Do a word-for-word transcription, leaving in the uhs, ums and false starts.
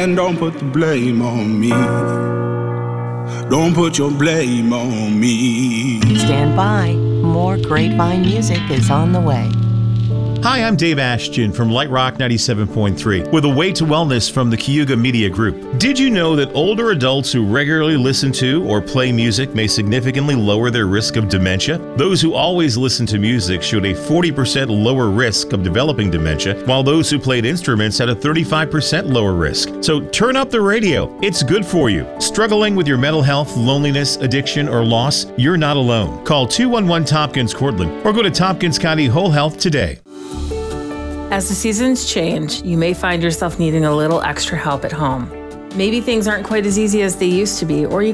And don't put the blame on me. Don't put your blame on me. Stand by. More Grapevine music is on the way. Hi, I'm Dave Ashton from Light Rock ninety-seven point three with a Way to Wellness from the Cayuga Media Group. Did you know that older adults who regularly listen to or play music may significantly lower their risk of dementia? Those who always listen to music showed a forty percent lower risk of developing dementia, while those who played instruments had a thirty-five percent lower risk. So turn up the radio. It's good for you. Struggling with your mental health, loneliness, addiction, or loss? You're not alone. Call two one one Tompkins Cortland or go to Tompkins County Whole Health today. As the seasons change, you may find yourself needing a little extra help at home. Maybe things aren't quite as easy as they used to be, or you